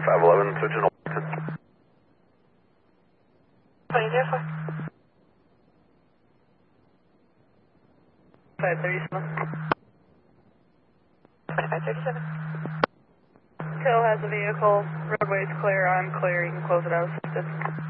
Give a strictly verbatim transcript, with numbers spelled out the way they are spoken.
five eleven, switching Washington. twenty zero four. five thirty-seven. twenty-five thirty-seven. Hill has a vehicle. Roadway is clear. I'm clear. You can close it out. Assisted.